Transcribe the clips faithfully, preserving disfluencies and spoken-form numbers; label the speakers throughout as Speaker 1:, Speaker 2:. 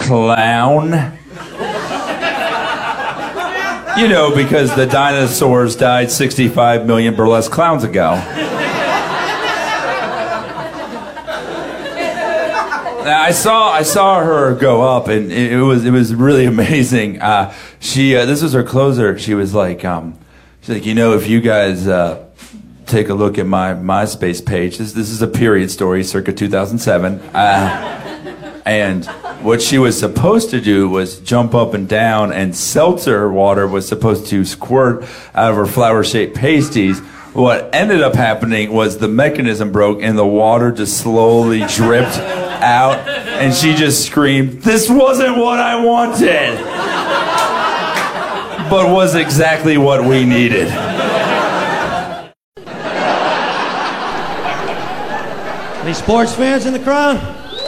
Speaker 1: clown. You know, because the dinosaurs died sixty-five million burlesque clowns ago. Now, I saw I saw her go up, and it, it was it was really amazing. Uh, she uh, this was her closer. She was like, um, she's like, you know, if you guys uh, take a look at my MySpace page, this this is a period story, circa two thousand seven. Uh, And what she was supposed to do was jump up and down, and seltzer water was supposed to squirt out of her flower-shaped pasties. What ended up happening was the mechanism broke, and the water just slowly dripped out, and she just screamed, "This wasn't what I wanted!" But was exactly what we needed.
Speaker 2: Any sports fans in the crowd?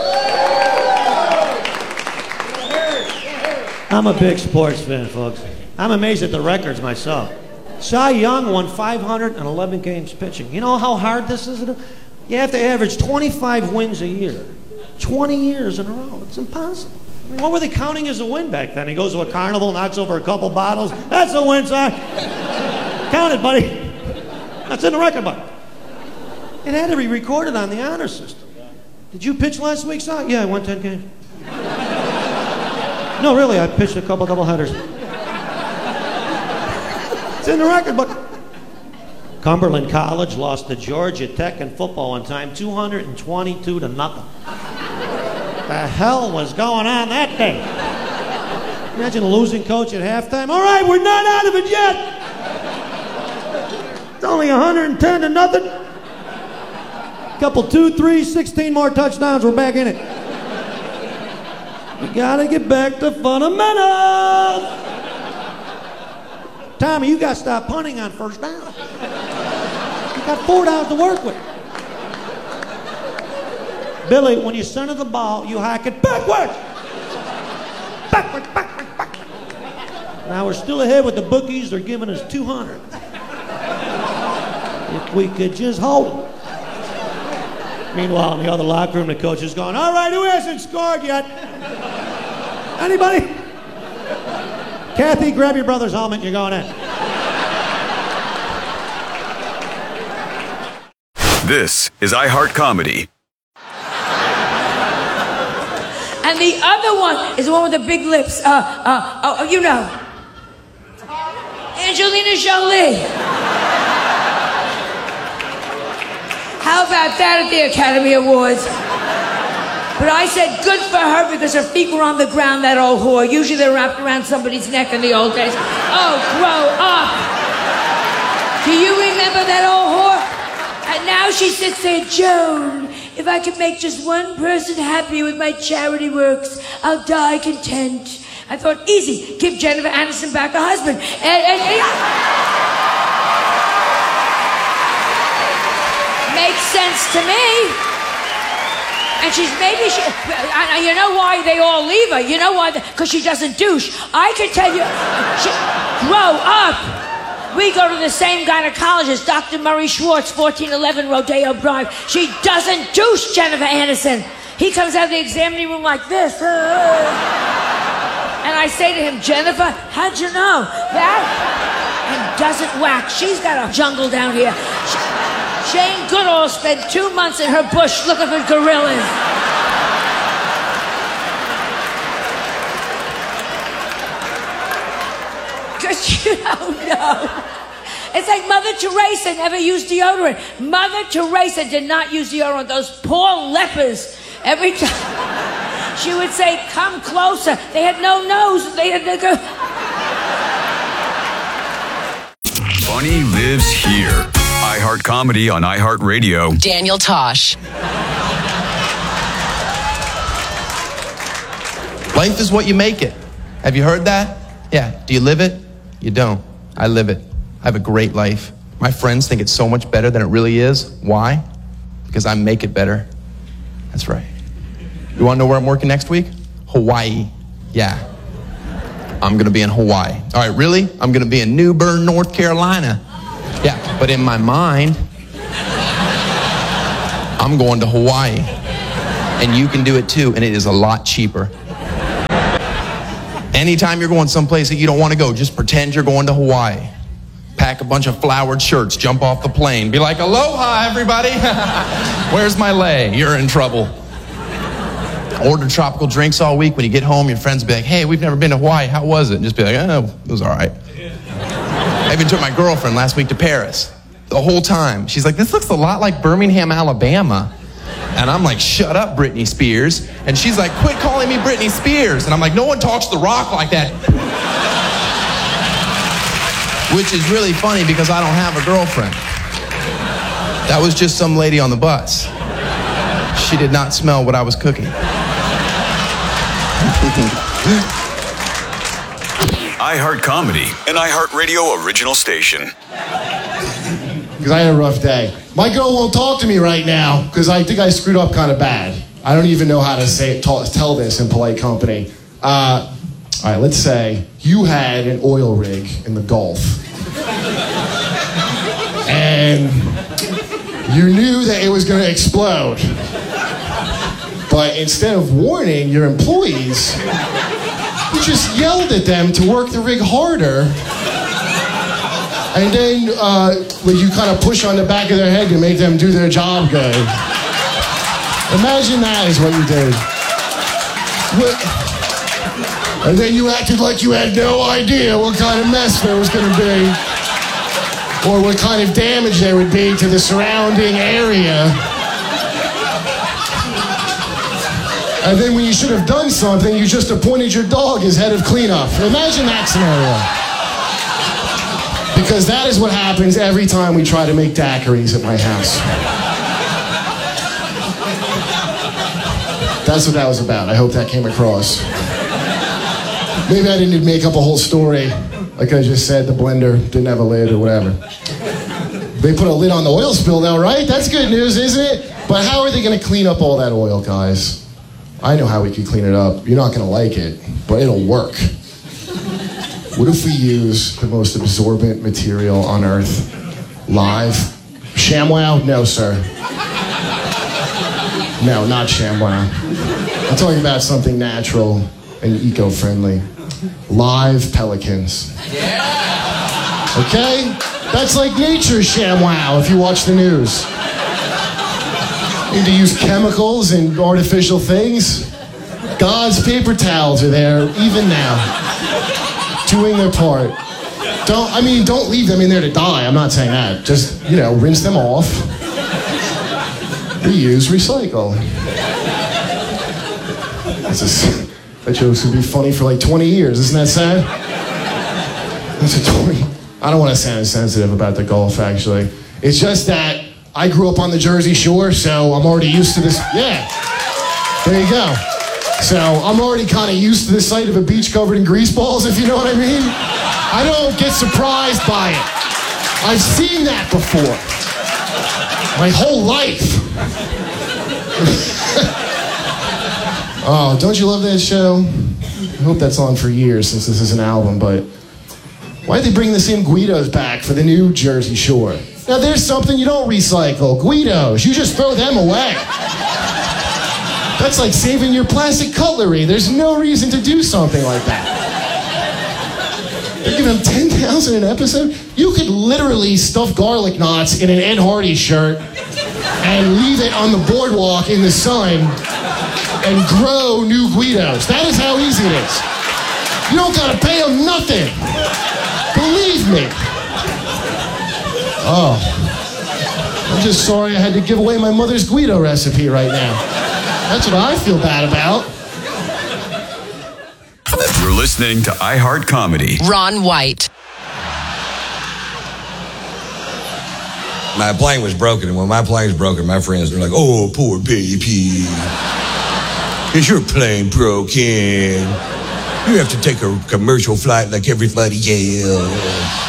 Speaker 2: I'm a big sports fan, folks. I'm amazed at the records myself. Cy Young won five hundred eleven games pitching. You know how hard this is? You have to average twenty-five wins a year. twenty years in a row. It's impossible. I mean, what were they counting as a win back then? He goes to a carnival, knocks over a couple bottles. That's a win, Cy. Count it, buddy. That's in the record book. It had to be recorded on the honor system. Did you pitch last week, Cy? Yeah, I won ten games. No, really, I pitched a couple double headers. It's in the record book. Cumberland College lost to Georgia Tech in football one time, two hundred twenty-two to nothing. The hell was going on that day? Imagine a losing coach at halftime. All right, we're not out of it yet. It's only one hundred ten to nothing. Couple, two, three, sixteen more touchdowns. We're back in it. We gotta get back to fundamentals. Tommy, you gotta stop punting on first down. You got four downs to work with. Billy, when you center the ball, you hack it backwards. Backwards, backwards, backwards. Now we're still ahead with the bookies. They're giving us two hundred. If we could just hold them. Meanwhile, in the other locker room, the coach is going, all right, who hasn't scored yet? Anybody? Kathy, grab your brother's helmet. You're going in.
Speaker 3: This is iHeart Comedy.
Speaker 4: And the other one is the one with the big lips. Uh, uh, oh, you know. Angelina Jolie. How about that at the Academy Awards? But I said good for her because her feet were on the ground, that old whore. Usually they're wrapped around somebody's neck in the old days. Oh, grow up. Do you remember that old whore? And now she sits there, Joan, if I could make just one person happy with my charity works, I'll die content. I thought, easy, give Jennifer Aniston back her husband. And, and, and makes sense to me. And she's maybe she, and you know why they all leave her? You know why? Because she doesn't douche. I can tell you, she, grow up. We go to the same gynecologist, Doctor Murray Schwartz, fourteen eleven Rodeo Drive. She doesn't douche, Jennifer Aniston. He comes out of the examining room like this. And I say to him, Jennifer, how'd you know that? And doesn't whack. She's got a jungle down here. She, Jane Goodall spent two months in her bush looking for gorillas. Because you don't know. It's like Mother Teresa never used deodorant. Mother Teresa did not use deodorant. Those poor lepers, every time she would say, come closer. They had no nose. They had to go.
Speaker 3: Funny lives here. iHeart Comedy on iHeartRadio.
Speaker 5: Daniel Tosh.
Speaker 6: Life is what you make it. Have you heard that? Yeah. Do you live it? You don't. I live it. I have a great life. My friends think it's so much better than it really is. Why? Because I make it better. That's right. You want to know where I'm working next week? Hawaii. Yeah. I'm going to be in Hawaii. All right, really? I'm going to be in New Bern, North Carolina. Yeah, but in my mind, I'm going to Hawaii. And you can do it too, and it is a lot cheaper. Anytime you're going someplace that you don't want to go, just pretend you're going to Hawaii. Pack a bunch of flowered shirts, jump off the plane, be like, aloha, everybody. Where's my lei? You're in trouble. Order tropical drinks all week. When you get home, your friends will be like, hey, we've never been to Hawaii. How was it? And just be like, oh, it was all right. I even took my girlfriend last week to Paris. The whole time. She's like, this looks a lot like Birmingham, Alabama. And I'm like, shut up, Britney Spears. And she's like, quit calling me Britney Spears. And I'm like, no one talks to The Rock like that. Which is really funny because I don't have a girlfriend. That was just some lady on the bus. She did not smell what I was cooking.
Speaker 3: iHeart Comedy, an iHeart Radio original station.
Speaker 5: Because I had a rough day. My girl won't talk to me right now because I think I screwed up kind of bad. I don't even know how to say tell, tell this in polite company. Uh, all right, let's say you had an oil rig in the Gulf. And you knew that it was going to explode. But instead of warning your employees, you just yelled at them to work the rig harder. And then uh, you kind of push on the back of their head to make them do their job good. Imagine that is what you did. What? And then you acted like you had no idea what kind of mess there was going to be, or what kind of damage there would be to the surrounding area. And then when you should have done something, you just appointed your dog as head of cleanup. Imagine that scenario. Because that is what happens every time we try to make daiquiris at my house. That's what that was about. I hope that came across. Maybe I didn't make up a whole story. Like I just said, the blender didn't have a lid or whatever. They put a lid on the oil spill now, right? That's good news, isn't it? But how are they going to clean up all that oil, guys? I know how we could clean it up. You're not going to like it, but it'll work. What if we use the most absorbent material on Earth? Live? ShamWow? No, sir. No, not ShamWow. I'm talking about something natural and eco-friendly. Live pelicans. Okay? That's like nature's ShamWow if you watch the news. Need to use chemicals and artificial things. God's paper towels are there even now, doing their part. Don't, I mean, don't leave them in there to die. I'm not saying that. Just, you know, rinse them off. Reuse, recycle. That's a, that joke's gonna be funny for like twenty years. Isn't that sad? That's a twenty. I don't want to sound sensitive about the Gulf, actually. It's just that I grew up on the Jersey Shore, so I'm already used to this. Yeah, there you go. So I'm already kind of used to the sight of a beach covered in grease balls, if you know what I mean. I don't get surprised by it. I've seen that before. My whole life. Oh, don't you love that show? I hope that's on for years since this is an album, but why'd they bring the same Guidos back for the new Jersey Shore? Now there's something you don't recycle. Guidos, you just throw them away. That's like saving your plastic cutlery. There's no reason to do something like that. They're giving them ten thousand an episode? You could literally stuff garlic knots in an Ed Hardy shirt and leave it on the boardwalk in the sun and grow new Guidos. That is how easy it is. You don't gotta pay them nothing. Believe me. Oh. I'm just sorry I had to give away my mother's Guido recipe right now. That's what I feel bad about.
Speaker 3: You're listening to iHeart Comedy.
Speaker 7: Ron White.
Speaker 8: My plane was broken, and when my plane was broken, my friends were like, oh, poor baby. Is your plane broken? You have to take a commercial flight like everybody else.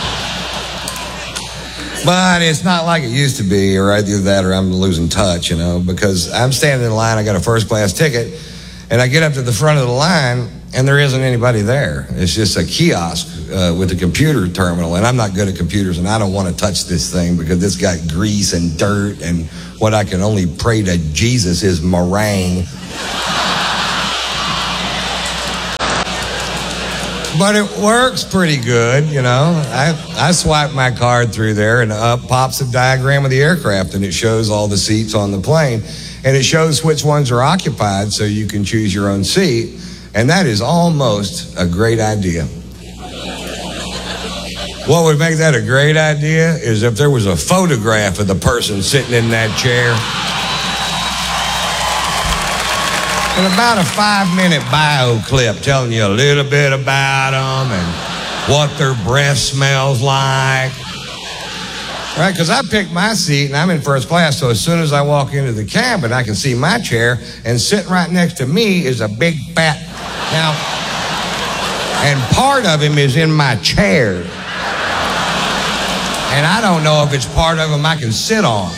Speaker 8: But it's not like it used to be, or either that or I'm losing touch, you know, because I'm standing in line, I got a first class ticket, and I get up to the front of the line, and there isn't anybody there. It's just a kiosk uh, with a computer terminal, and I'm not good at computers, and I don't want to touch this thing because it's got grease and dirt, and what I can only pray to Jesus is meringue. But it works pretty good, you know. I, I swipe my card through there and up pops a diagram of the aircraft and it shows all the seats on the plane. And it shows which ones are occupied so you can choose your own seat. And that is almost a great idea. What would make that a great idea is if there was a photograph of the person sitting in that chair. And about a five-minute bio clip telling you a little bit about them and what their breath smells like. Right, because I picked my seat and I'm in first class, so as soon as I walk into the cabin, I can see my chair, and sitting right next to me is a big fat. Now, and part of him is in my chair. And I don't know if it's part of him I can sit on.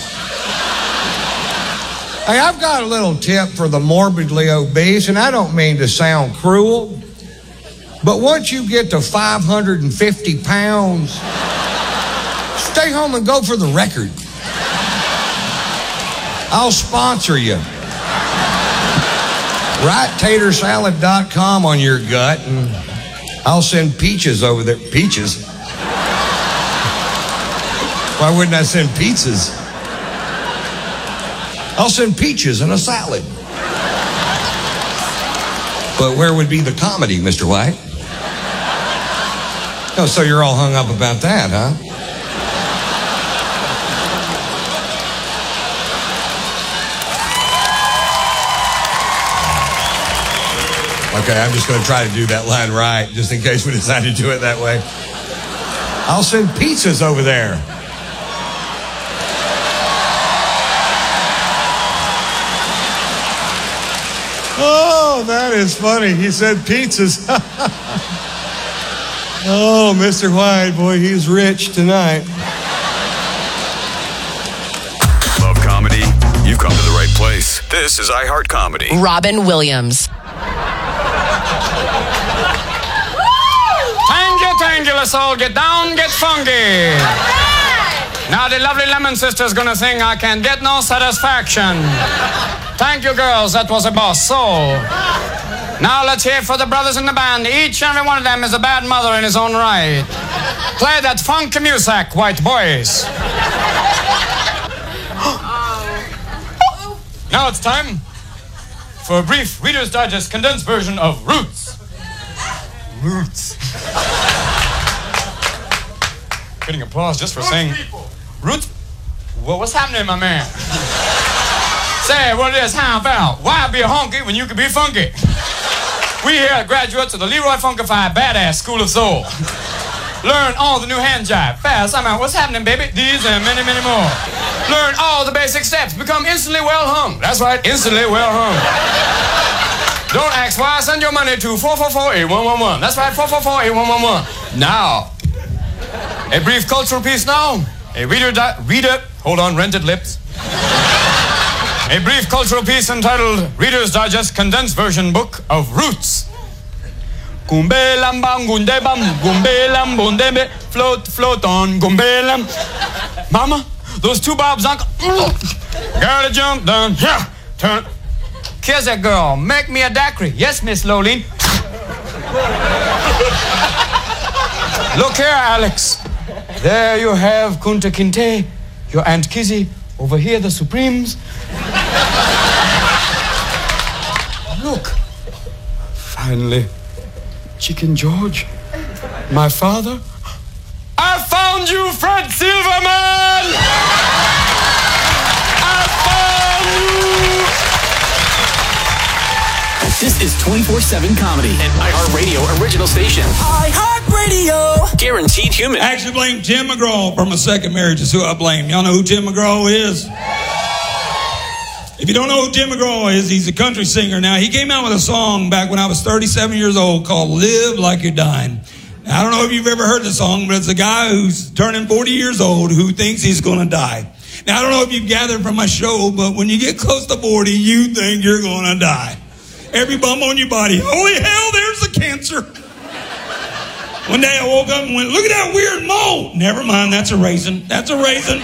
Speaker 8: Hey, I've got a little tip for the morbidly obese, and I don't mean to sound cruel, but once you get to five hundred fifty pounds, stay home and go for the record. I'll sponsor you. Write tater salad dot com on your gut, and I'll send Peaches over there. Peaches? Why wouldn't I send pizzas? I'll send peaches in a salad. But where would be the comedy, Mister White? Oh, so you're all hung up about that, huh? Okay, I'm just going to try to do that line right, just in case we decide to do it that way. I'll send pizzas over there. Oh, that is funny. He said pizzas. Oh, Mister White, boy, he's rich tonight.
Speaker 3: Love comedy? You've come to the right place. This is iHeart Comedy.
Speaker 7: Robin Williams.
Speaker 9: Thank you, thank you. Let's all get down, get funky. Now the lovely Lemon Sister's gonna sing I Can't Get No Satisfaction. Thank you, girls. That was a boss soul. Now let's hear it for the brothers in the band. Each and every one of them is a bad mother in his own right. Play that funky music, white boys. Now it's time for a brief Reader's Digest condensed version of Roots. Roots. Getting applause just for saying Roots. Well, what's happening, my man? Say what it is, how about? Why be a honky when you can be funky? We here are graduates of the Leroy Funkified Badass School of Soul. Learn all the new hand jive. Fast, I mean, what's happening, baby? These and many, many more. Learn all the basic steps. Become instantly well hung. That's right, instantly well hung. Don't ask why. Send your money to four four four, eight one one one. That's right, four four four, eight one one one. Now, a brief cultural piece now. A reader, di- reader, hold on, rented lips. A brief cultural piece entitled Reader's Digest Condensed Version Book of Roots. Float, float on, gumbelam. Mama, those two bobs, uncle. Gotta jump down, yeah, turn. Kiss that girl, make me a daiquiri. Yes, Miss Lolene. Look here, Alex. There you have Kunta Kinte, your Aunt Kizzy. Over here, the Supremes. Look. Finally, Chicken George, my father. I found you, Fred Silverman! I found you!
Speaker 10: This is twenty-four seven Comedy, an iHeartRadio original station. iHeartRadio! Guaranteed human.
Speaker 11: I actually blame Tim McGraw for my second marriage is who I blame. Y'all know who Tim McGraw is? If you don't know who Tim McGraw is, he's a country singer. Now, he came out with a song back when I was thirty-seven years old called Live Like You're Dying. Now, I don't know if you've ever heard the song, but it's a guy who's turning forty years old who thinks he's going to die. Now, I don't know if you've gathered from my show, but when you get close to forty, you think you're going to die. Every bump on your body, holy hell, there's the cancer. One day I woke up and went, look at that weird mole. Never mind, that's a raisin. That's a raisin.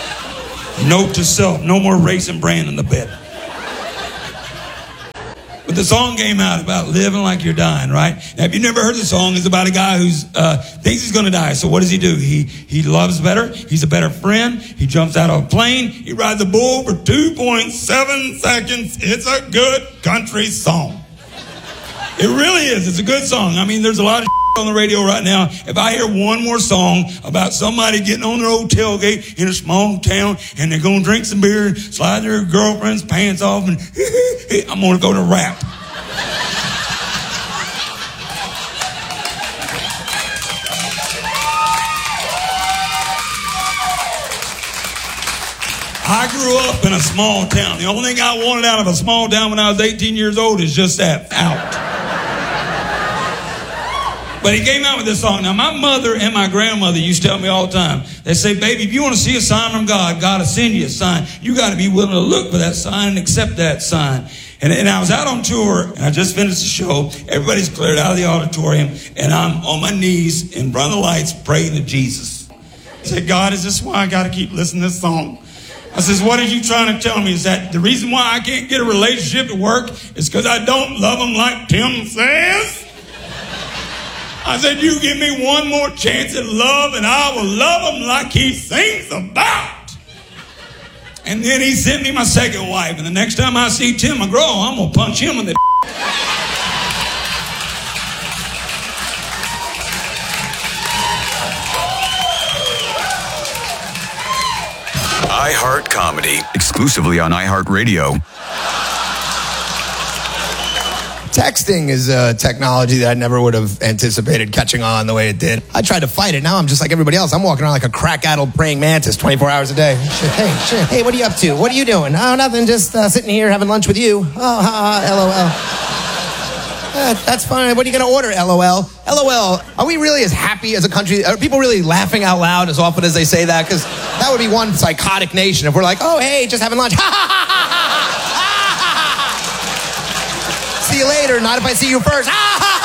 Speaker 11: Note to self, no more Raisin Bran in the bed. But But the song came out about living like you're dying, right? Now, if you've never heard the song, it's about a guy who uh, thinks he's going to die. So what does he do? He he loves better. He's a better friend. He jumps out of a plane. He rides a bull for two point seven seconds. It's a good country song. It really is. It's a good song. I mean, there's a lot of on the radio right now. If I hear one more song about somebody getting on their old tailgate in a small town and they're going to drink some beer and slide their girlfriend's pants off and I'm going to go to rap. I grew up in a small town. The only thing I wanted out of a small town when I was eighteen years old is just that, out. But he came out with this song. Now, my mother and my grandmother used to tell me all the time. They say, baby, if you want to see a sign from God, God will send you a sign. You got to be willing to look for that sign and accept that sign. And, and I was out on tour, and I just finished the show. Everybody's cleared out of the auditorium, and I'm on my knees in front of the lights praying to Jesus. I said, God, is this why I got to keep listening to this song? I says, what are you trying to tell me? Is that the reason why I can't get a relationship to work is because I don't love them like Tim says? I said, you give me one more chance at love and I will love him like he sings about. And then he sent me my second wife. And the next time I see Tim McGraw, I'm going to punch him in the
Speaker 3: iHeart Comedy, exclusively on iHeartRadio.
Speaker 6: Texting is a technology that I never would have anticipated catching on the way it did. I tried to fight it. Now I'm just like everybody else. I'm walking around like a crack-addled praying mantis twenty-four hours a day. Hey, sure. Hey, what are you up to? What are you doing? Oh, nothing. Just uh, sitting here having lunch with you. Oh, ha, ha, LOL. Uh, that's fine. What are you going to order, LOL? LOL, are we really as happy as a country? Are people really laughing out loud as often as they say that? Because that would be one psychotic nation if we're like, oh, hey, just having lunch. Ha, ha, ha, ha, ha. See you later, not if I see you first. Ah, ha,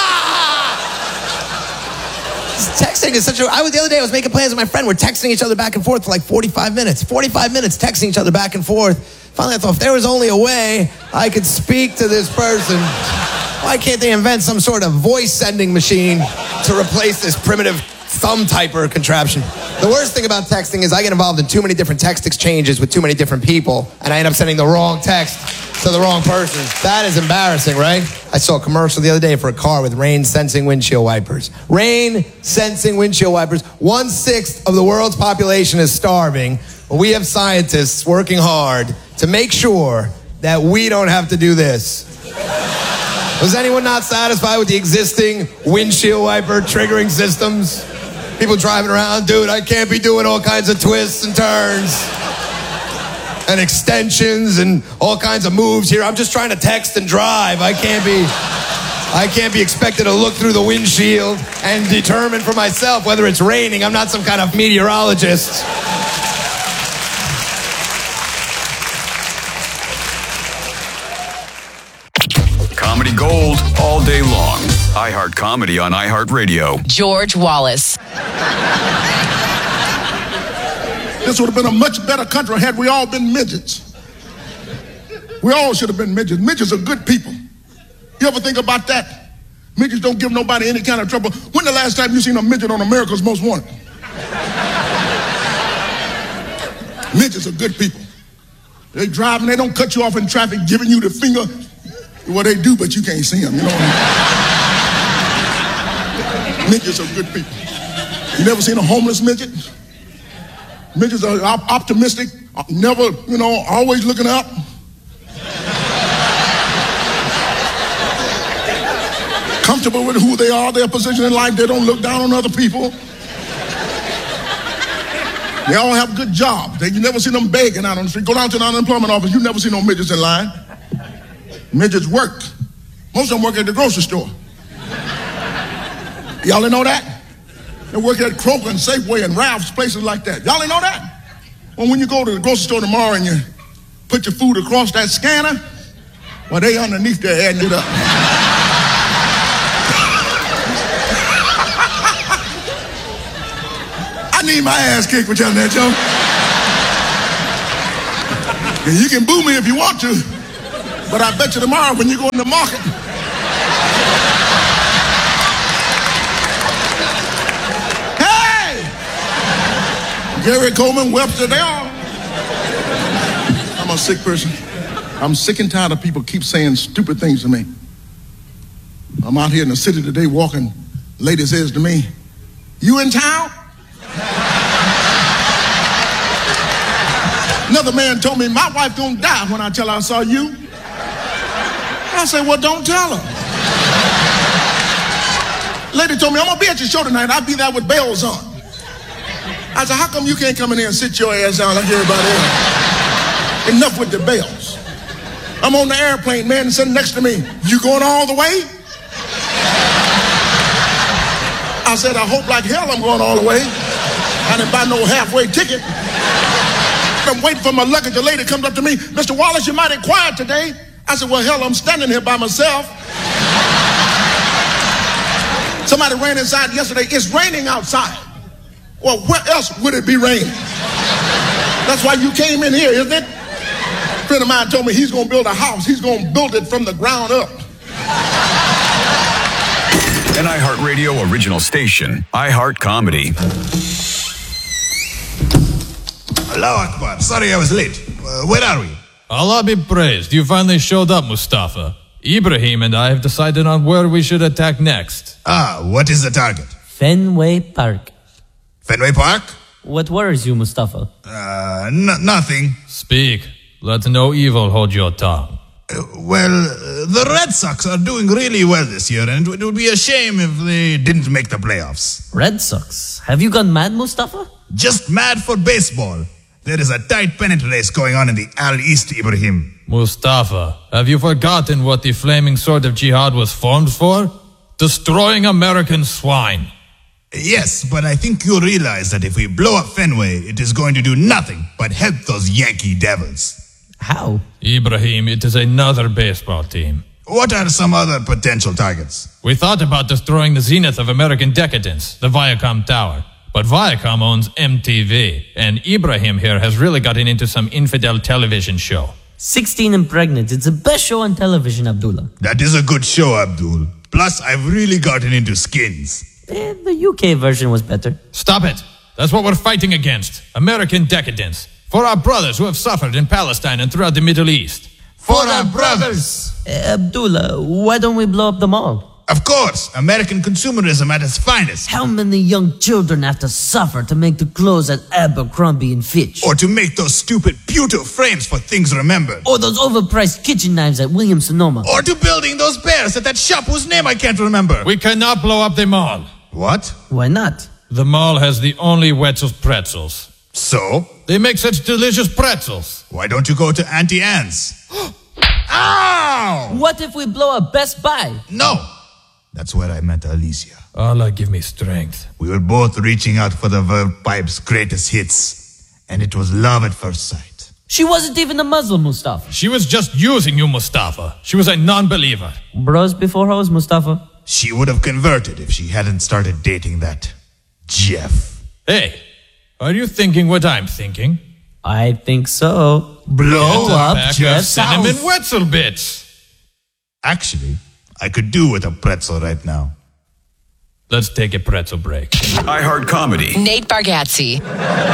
Speaker 6: ha, ha. Texting is such a... I was, the other day, I was making plans with my friend. We're texting each other back and forth for like forty-five minutes. forty-five minutes texting each other back and forth. Finally, I thought, if there was only a way I could speak to this person, why can't they invent some sort of voice-sending machine to replace this primitive thumb typer contraption? The worst thing about texting is I get involved in too many different text exchanges with too many different people, and I end up sending the wrong text to the wrong person. That is embarrassing, right? I saw a commercial the other day for a car with rain-sensing windshield wipers. Rain-sensing windshield wipers. One-sixth of the world's population is starving. But we have scientists working hard to make sure that we don't have to do this. Was anyone not satisfied with the existing windshield wiper triggering systems? People driving around, dude, I can't be doing all kinds of twists and turns and extensions and all kinds of moves here. I'm just trying to text and drive. I can't be I can't be expected to look through the windshield and determine for myself whether it's raining. I'm not some kind of meteorologist.
Speaker 3: Comedy Gold all day long. iHeart Comedy on iHeartRadio.
Speaker 7: George Wallace.
Speaker 12: This would have been a much better country had we all been midgets. We all should have been midgets. Midgets are good people. You ever think about that? Midgets don't give nobody any kind of trouble. When the last time you seen a midget on America's Most Wanted? Midgets are good people. They drive and they don't cut you off in traffic giving you the finger. Well, they do, but you can't see them, you know what I mean? Midgets are good people. You never seen a homeless midget? Midgets are op- optimistic, never, you know, always looking up. Comfortable with who they are, their position in life. They don't look down on other people. They all have good jobs. They, you never see them begging out on the street. Go down to the unemployment office, you never see no midgets in line. Midgets work. Most of them work at the grocery store. Y'all didn't know that? They work at Kroger and Safeway and Ralph's, places like that. Y'all didn't know that? Well, when you go to the grocery store tomorrow and you put your food across that scanner, well, they underneath there adding it up. I need my ass kicked with y'all that, Joe. You can boo me if you want to. But I bet you tomorrow when you go in the market, hey! Gary Coleman, Webster, they are. I'm a sick person. I'm sick and tired of people keep saying stupid things to me. I'm out here in the city today walking. Lady says to me, "You in town?" Another man told me, "My wife gonna die when I tell her I saw you." I said, "Well, don't tell her." Lady told me, "I'm gonna be at your show tonight. I'll be there with bells on." I said, "How come you can't come in here and sit your ass down like everybody else? Enough with the bells." I'm on the airplane, man, sitting next to me. "You going all the way?" I said, "I hope like hell I'm going all the way. I didn't buy no halfway ticket." I'm waiting for my luggage. A lady comes up to me, "Mister Wallace, you're mighty quiet today." I said, "Well, hell, I'm standing here by myself." Somebody ran inside yesterday. "It's raining outside." Well, where else would it be raining? That's why you came in here, isn't it? A friend of mine told me he's going to build a house. He's going to build it from the ground up.
Speaker 3: An iHeartRadio original station, iHeart Comedy.
Speaker 7: Allahu Akbar. Sorry I was late. Uh, where are we?
Speaker 13: Allah be praised. You finally showed up, Mustafa. Ibrahim and I have decided on where we should attack next.
Speaker 7: Ah, what is the target?
Speaker 14: Fenway Park.
Speaker 7: Fenway Park?
Speaker 14: What worries you, Mustafa?
Speaker 7: Uh, n- nothing.
Speaker 13: Speak. Let no evil hold your tongue.
Speaker 7: Uh, well, uh, the Red Sox are doing really well this year, and it would be a shame if they didn't make the playoffs.
Speaker 14: Red Sox? Have you gone mad, Mustafa?
Speaker 7: Just mad for baseball. There is a tight pennant race going on in the Al East, Ibrahim.
Speaker 13: Mustafa, have you forgotten what the flaming sword of jihad was formed for? Destroying American swine.
Speaker 7: Yes, but I think you realize that if we blow up Fenway, it is going to do nothing but help those Yankee Devils.
Speaker 14: How?
Speaker 13: Ibrahim, it is another baseball team.
Speaker 7: What are some other potential targets?
Speaker 13: We thought about destroying the zenith of American decadence, the Viacom Tower. But Viacom owns M T V, and Ibrahim here has really gotten into some infidel television show.
Speaker 14: sixteen and Pregnant. It's the best show on television, Abdullah.
Speaker 7: That is a good show, Abdul. Plus, I've really gotten into Skins.
Speaker 14: Eh, the U K version was better.
Speaker 13: Stop it. That's what we're fighting against. American decadence. For our brothers who have suffered in Palestine and throughout the Middle East.
Speaker 7: For our brothers!
Speaker 14: Eh, Abdullah, why don't we blow up the mall?
Speaker 7: Of course, American consumerism at its finest.
Speaker 14: How many young children have to suffer to make the clothes at Abercrombie and Fitch?
Speaker 7: Or to make those stupid pewter frames for Things Remembered.
Speaker 14: Or those overpriced kitchen knives at Williams-Sonoma.
Speaker 7: Or to building those bears at that shop whose name I can't remember.
Speaker 13: We cannot blow up the mall.
Speaker 7: What?
Speaker 14: Why not?
Speaker 13: The mall has the only Wetzel's pretzels.
Speaker 7: So?
Speaker 13: They make such delicious pretzels.
Speaker 7: Why don't you go to Auntie Anne's? Ow!
Speaker 14: What if we blow up Best Buy?
Speaker 7: No. That's where I met Alicia.
Speaker 13: Allah give me strength.
Speaker 7: We were both reaching out for the Verve Pipe's greatest hits, and it was love at first sight.
Speaker 14: She wasn't even a Muslim, Mustafa.
Speaker 13: She was just using you, Mustafa. She was a non-believer.
Speaker 14: Bros before hoes, Mustafa.
Speaker 7: She would have converted if she hadn't started dating that Jeff.
Speaker 13: Hey, are you thinking what I'm thinking?
Speaker 14: I think so.
Speaker 7: Blow up
Speaker 13: pack
Speaker 7: Jeff's
Speaker 13: cinnamon
Speaker 7: house.
Speaker 13: Wetzel bits.
Speaker 7: Actually, I could do with a pretzel right now.
Speaker 13: Let's take a pretzel break.
Speaker 3: iHeart Comedy.
Speaker 15: Nate Bargatze.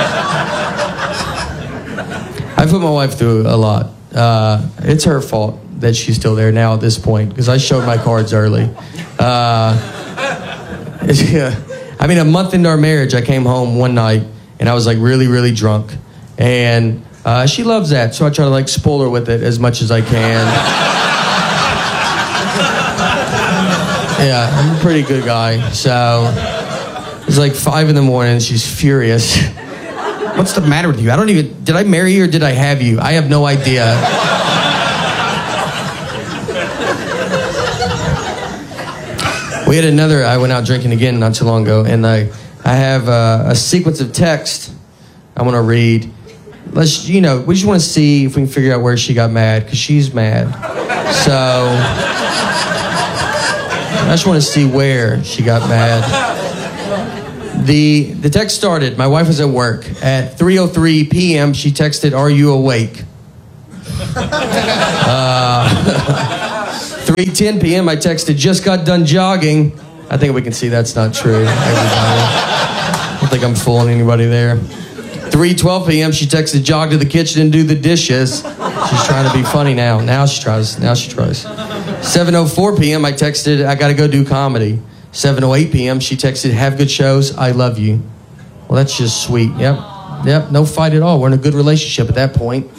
Speaker 16: I put my wife through a lot. Uh, it's her fault that she's still there now at this point because I showed my cards early. Uh, yeah. I mean, a month into our marriage, I came home one night and I was like really, really drunk. And uh, she loves that, so I try to like spoil her with it as much as I can. Yeah, I'm a pretty good guy. So it's like five in the morning. She's furious. What's the matter with you? I don't even, did I marry you or did I have you? I have no idea. We had another, I went out drinking again not too long ago, and I, I have a, a sequence of text I want to read. Let's, you know, we just want to see if we can figure out where she got mad, because she's mad. So I just want to see where she got mad. The the text started, my wife was at work. At three oh three p.m. she texted, "Are you awake?" Uh, three ten p.m. I texted, just got done jogging. I think we can see that's not true, everybody. I don't think I'm fooling anybody there. three twelve p.m. she texted, jog to the kitchen and do the dishes. She's trying to be funny now. Now she tries. Now she tries. seven oh four p.m. I texted, I got to go do comedy. seven oh eight p.m. she texted, have good shows. I love you. Well, that's just sweet. Yep. Yep. No fight at all. We're in a good relationship at that point.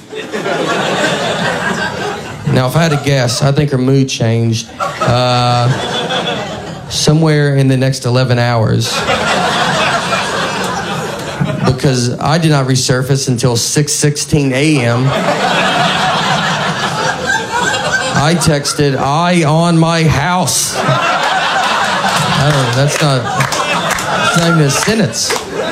Speaker 16: Now, if I had to guess, I think her mood changed uh, somewhere in the next eleven hours. Because I did not resurface until six sixteen a.m. I texted, I on my house. I don't know, that's not, that's not even a sentence.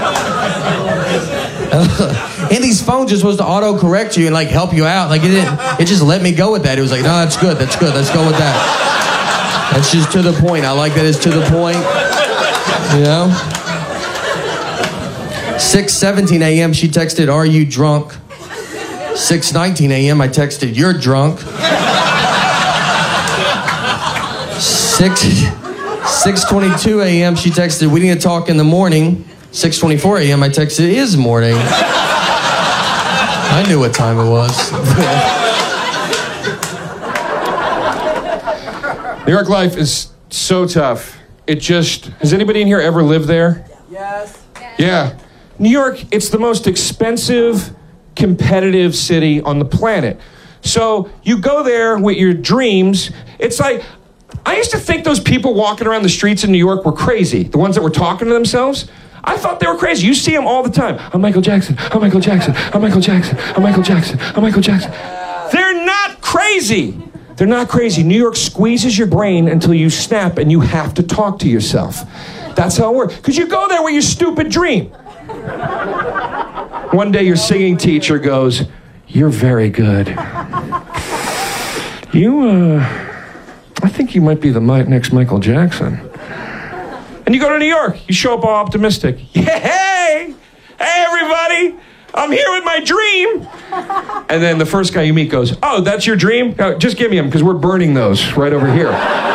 Speaker 16: And these phones are supposed to auto-correct you and like help you out. Like it didn't, it just let me go with that. It was like, no, that's good, that's good, let's go with that. That's just to the point. I like that it's to the point. You know? six seventeen a.m. she texted, are you drunk? six nineteen a.m. I texted, you're drunk. six twenty-two a.m. she texted, we need to talk in the morning. six twenty-four a.m. I texted, it is morning. I knew what time it was.
Speaker 15: New York life is so tough. It just, has anybody in here ever lived there?
Speaker 17: Yes.
Speaker 15: Yeah. New York, it's the most expensive, competitive city on the planet. So you go there with your dreams. It's like, I used to think those people walking around the streets in New York were crazy. The ones that were talking to themselves. I thought they were crazy. You see them all the time. I'm Michael Jackson. I'm Michael Jackson. I'm Michael Jackson. I'm Michael Jackson. I'm Michael Jackson. They're not crazy. They're not crazy. New York squeezes your brain until you snap and you have to talk to yourself. That's how it works. Because you go there with your stupid dream. One day your singing teacher goes, you're very good. You, uh, I think you might be the next Michael Jackson. And you go to New York. You show up all optimistic. Yeah, hey! Hey, everybody! I'm here with my dream! And then the first guy you meet goes, oh, that's your dream? Oh, just give me him, because we're burning those right over here.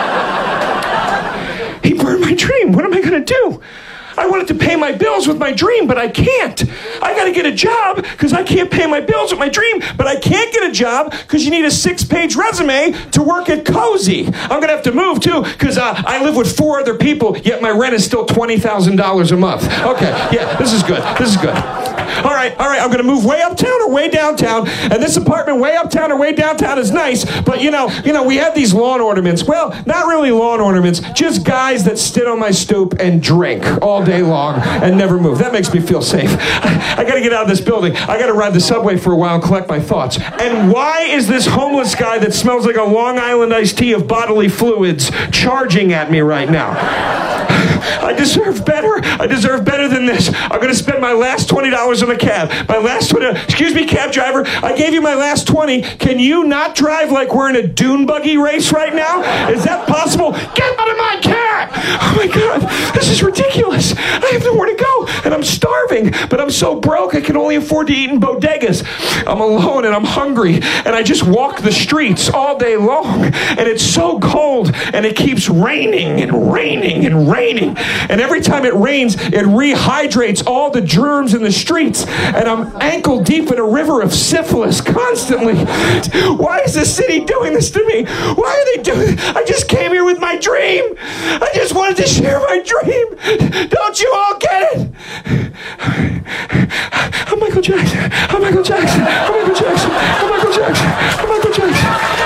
Speaker 15: He burned my dream. What am I going to do? I wanted to pay my bills with my dream, but I can't. I got to get a job because I can't pay my bills with my dream, but I can't get a job because you need a six-page resume to work at Cozy. I'm going to have to move, too, because uh, I live with four other people, yet my rent is still twenty thousand dollars a month. Okay, yeah, this is good. This is good. All right, all right, I'm going to move way uptown or way downtown, and this apartment way uptown or way downtown is nice, but, you know, you know, we have these lawn ornaments. Well, not really lawn ornaments, just guys that sit on my stoop and drink all day long and never move. That makes me feel safe. I, I got to get out of this building. I got to ride the subway for a while and collect my thoughts. And why is this homeless guy that smells like a Long Island iced tea of bodily fluids charging at me right now? I deserve better. I deserve better than this. I'm going to spend my last twenty dollars on a cab. My last twenty dollars. Excuse me, cab driver. I gave you my last twenty. Can you not drive like we're in a dune buggy race right now? Is that possible? Get out of my cab! Oh my God. This is ridiculous. I have nowhere to go. And I'm starving. But I'm so broke I can only afford to eat in bodegas. I'm alone and I'm hungry. And I just walk the streets all day long. And it's so cold. And it keeps raining and raining and raining. And every time it rains, it rehydrates all the germs in the streets. And I'm ankle deep in a river of syphilis constantly. Why is this city doing this to me? Why are they doing it? I just came here with my dream. I just wanted to share my dream. Don't you all get it? I'm Michael Jackson. I'm Michael Jackson. I'm Michael Jackson. I'm Michael Jackson. I'm Michael Jackson.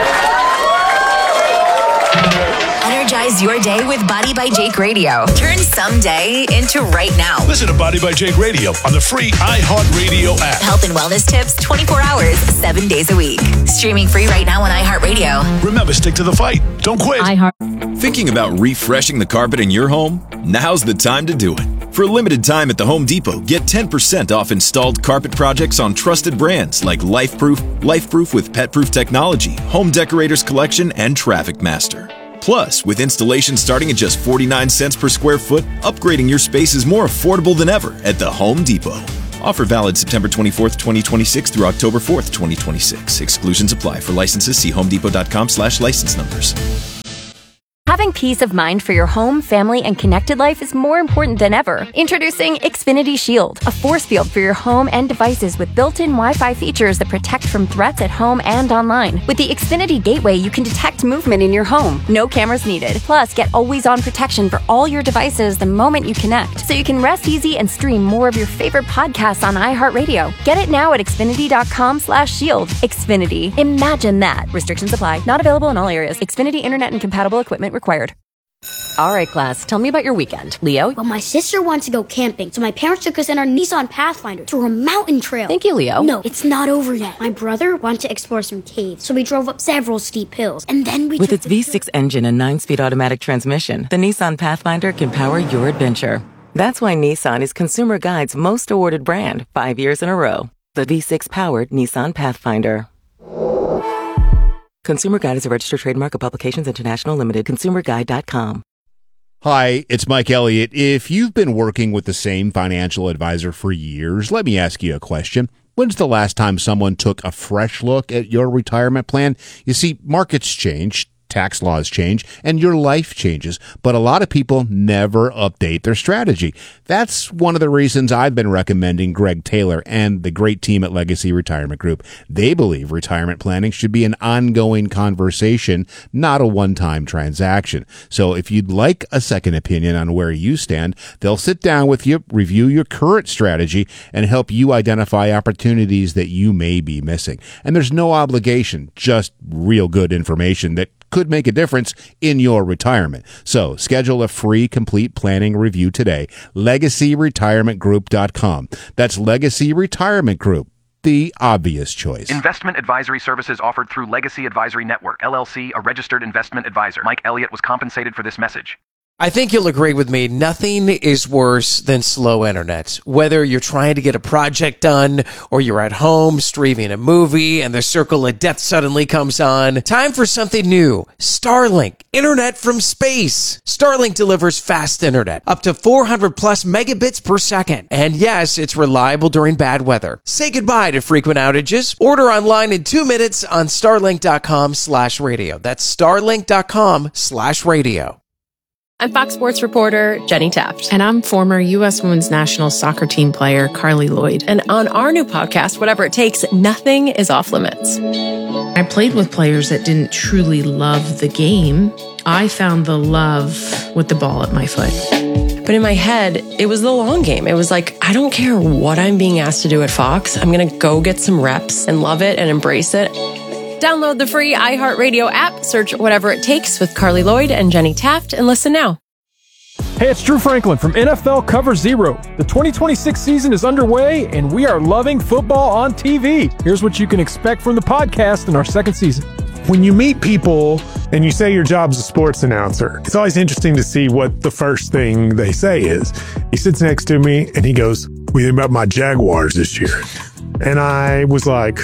Speaker 18: Energize your day with Body by Jake Radio. Turn someday into right now.
Speaker 19: Listen to Body by Jake Radio on the free iHeartRadio app.
Speaker 18: Health and wellness tips twenty-four hours, seven days a week. Streaming free right now on iHeartRadio.
Speaker 19: Remember, stick to the fight. Don't quit.
Speaker 20: iHeart. Thinking about refreshing the carpet in your home? Now's the time to do it. For a limited time at the Home Depot, get ten percent off installed carpet projects on trusted brands like LifeProof, LifeProof with PetProof technology, Home Decorators Collection, and Traffic Master. Plus, with installation starting at just forty-nine cents per square foot, upgrading your space is more affordable than ever at the Home Depot. Offer valid September twenty-fourth, twenty twenty-six through October fourth, twenty twenty-six. Exclusions apply. For licenses, see homedepot.com slash license numbers.
Speaker 17: Having peace of mind for your home, family, and connected life is more important than ever. Introducing Xfinity Shield, a force field for your home and devices with built-in Wi-Fi features that protect from threats at home and online. With the Xfinity Gateway, you can detect movement in your home. No cameras needed. Plus, get always-on protection for all your devices the moment you connect, so you can rest easy and stream more of your favorite podcasts on iHeartRadio. Get it now at Xfinity.com slash shield. Xfinity. Imagine that. Restrictions apply. Not available in all areas. Xfinity Internet and compatible equipment required. All right, class, tell me about your weekend. Leo?
Speaker 21: Well, my sister wants to go camping, so my parents took us in our Nissan Pathfinder to a mountain trail.
Speaker 17: Thank you, Leo.
Speaker 21: No, it's not over yet. My brother wanted to explore some caves, so we drove up several steep hills, and then we
Speaker 22: With
Speaker 21: took
Speaker 22: its V six engine and nine-speed automatic transmission, the Nissan Pathfinder can power your adventure. That's why Nissan is Consumer Guide's most awarded brand five years in a row. The V six-powered Nissan Pathfinder. Consumer Guide is a registered trademark of Publications International Limited. consumer guide dot com.
Speaker 23: Hi, it's Mike Elliott. If you've been working with the same financial advisor for years, let me ask you a question. When's the last time someone took a fresh look at your retirement plan? You see, markets change, tax laws change, and your life changes, but a lot of people never update their strategy. That's one of the reasons I've been recommending Greg Taylor and the great team at Legacy Retirement Group. They believe retirement planning should be an ongoing conversation, not a one-time transaction. So if you'd like a second opinion on where you stand, they'll sit down with you, review your current strategy, and help you identify opportunities that you may be missing. And there's no obligation, just real good information that could make a difference in your retirement. So schedule a free complete planning review today. legacy retirement group dot com. That's Legacy Retirement Group, the obvious choice.
Speaker 24: Investment advisory services offered through Legacy Advisory Network, L L C, a registered investment advisor. Mike Elliott was compensated for this message.
Speaker 25: I think you'll agree with me. Nothing is worse than slow internet. Whether you're trying to get a project done or you're at home streaming a movie and the circle of death suddenly comes on, time for something new. Starlink, internet from space. Starlink delivers fast internet, up to four hundred plus megabits per second. And yes, it's reliable during bad weather. Say goodbye to frequent outages. Order online in two minutes on starlink.com slash radio. That's starlink.com slash radio.
Speaker 26: I'm Fox Sports reporter Jenny Taft. And I'm former U S Women's National Soccer Team player Carly Lloyd. And on our new podcast, Whatever It Takes, nothing is off limits.
Speaker 27: I played with players that didn't truly love the game. I found the love with the ball at my foot.
Speaker 26: But in my head, it was the long game. It was like, I don't care what I'm being asked to do at Fox. I'm going to go get some reps and love it and embrace it. Download the free iHeartRadio app, search Whatever It Takes with Carly Lloyd and Jenny Taft, and listen now.
Speaker 28: Hey, it's Drew Franklin from N F L Cover Zero. The twenty twenty-six season is underway, and we are loving football on T V. Here's what you can expect from the podcast in our second season.
Speaker 29: When you meet people and you say your job's a sports announcer, it's always interesting to see what the first thing they say is. He sits next to me, and he goes, "What do you think about my Jaguars this year?" And I was like,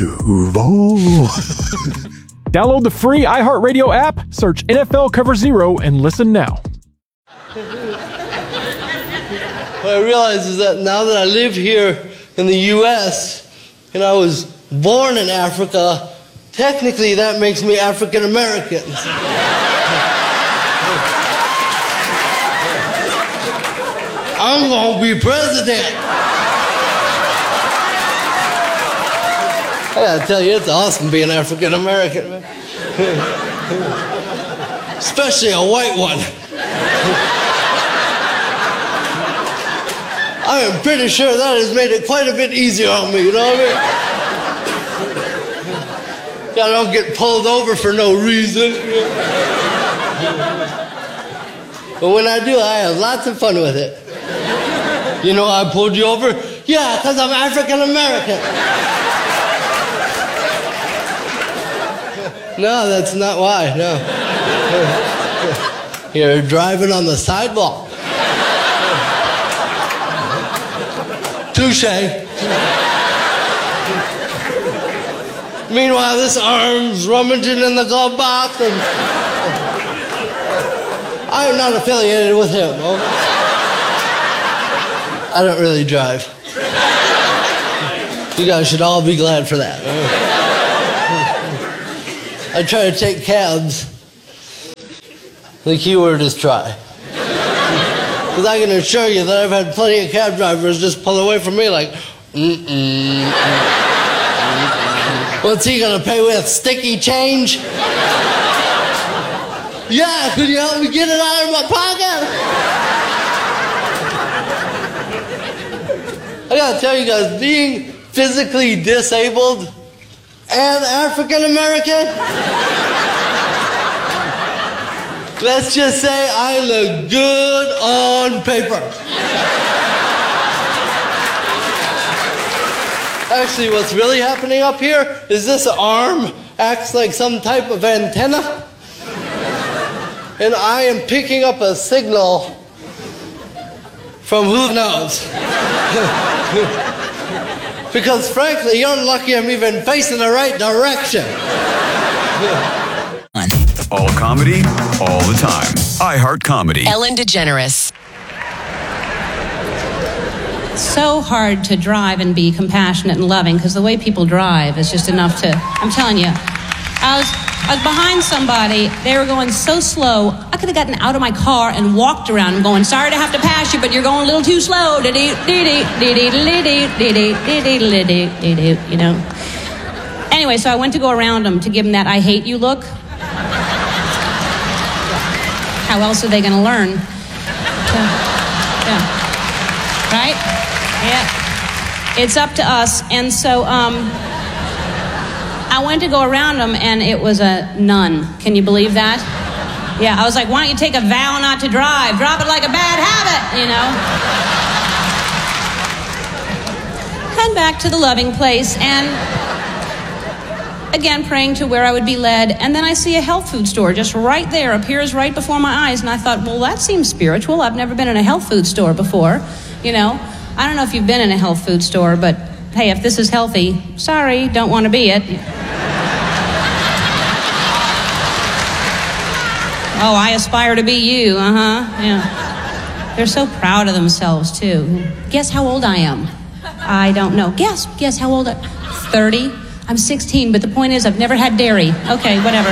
Speaker 29: Duval.
Speaker 28: Download the free iHeartRadio app, search N F L Cover Zero, and listen now.
Speaker 30: What I realize is that now that I live here in the U S and I was born in Africa, technically that makes me African American. I'm gonna be president. I gotta tell you, it's awesome being African American, man. Especially a white one. I am pretty sure that has made it quite a bit easier on me, you know what I mean? I don't get pulled over for no reason. But when I do, I have lots of fun with it. You know I pulled you over? Yeah, because I'm African American. No, that's not why, no. You're driving on the sidewalk. Touche. Meanwhile, this arm's rummaging in the glove box, and I am not affiliated with him. Okay? I don't really drive. You guys should all be glad for that. I try to take cabs. The key word is try. Because I can assure you that I've had plenty of cab drivers just pull away from me like, mm-mm. What's he gonna pay with? Sticky change? Yeah, could you help me get it out of my pocket? I gotta tell you guys, being physically disabled and African American, let's just say I look good on paper. Actually, what's really happening up here is this arm acts like some type of antenna. And I am picking up a signal from who knows. Because frankly, you're lucky I'm even facing the right direction.
Speaker 3: All comedy, all the time. iHeart Comedy.
Speaker 18: Ellen DeGeneres.
Speaker 1: It's so hard to drive and be compassionate and loving because the way people drive is just enough to, I'm telling you, I was, I was behind somebody, they were going so slow, I could have gotten out of my car and walked around and going, sorry to have to pass you, but you're going a little too slow, you know. Anyway, so I went to go around them to give them that I hate you look. How else are they going to learn? So, yeah. Right? Yeah. It's up to us. And so um, I went to go around them, and it was a none. Can you believe that? Yeah, I was like, why don't you take a vow not to drive? Drop it like a bad habit, you know? Head back to the loving place, and again, praying to where I would be led. And then I see a health food store just right there, appears right before my eyes. And I thought, well, that seems spiritual. I've never been in a health food store before, you know? I don't know if you've been in a health food store, but hey, if this is healthy, sorry, don't want to be it. Oh, I aspire to be you, uh-huh, yeah. They're so proud of themselves, too. Guess how old I am? I don't know. Guess, guess how old I am? thirty? I'm sixteen, but the point is I've never had dairy. Okay, whatever.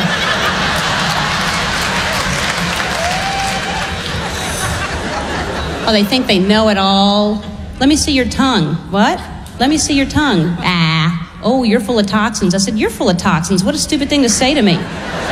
Speaker 1: Oh, they think they know it all. Let me see your tongue. What? Let me see your tongue. Ah. Oh, you're full of toxins. I said, you're full of toxins. What a stupid thing to say to me.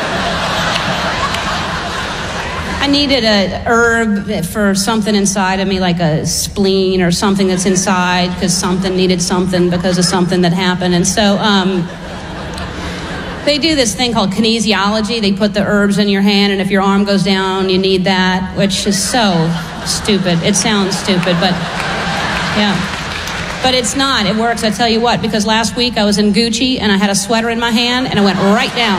Speaker 1: I needed a herb for something inside of me, like a spleen or something that's inside, because something needed something because of something that happened. And so um, they do this thing called kinesiology. They put the herbs in your hand, and if your arm goes down, you need that, which is so stupid. It sounds stupid, but yeah. But it's not. It works, I tell you what, because last week I was in Gucci, and I had a sweater in my hand, and it went right down.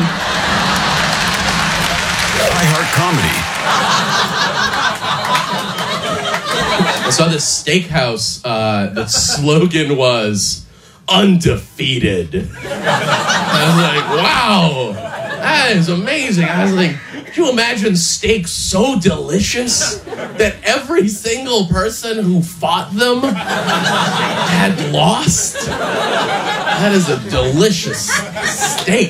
Speaker 3: iHeart Comedy.
Speaker 2: I saw this steakhouse, uh, the slogan was undefeated. I was like, wow, that is amazing. I was like, could you imagine steak so delicious that every single person who fought them had lost? That is a delicious steak.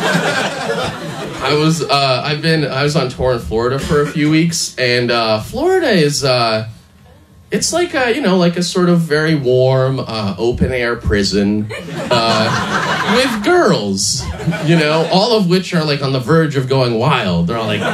Speaker 2: I was, uh, I've been, I was on tour in Florida for a few weeks, and uh, Florida is, uh, it's like a, you know, like a sort of very warm, uh, open-air prison uh, with girls, you know, all of which are like on the verge of going wild. They're all like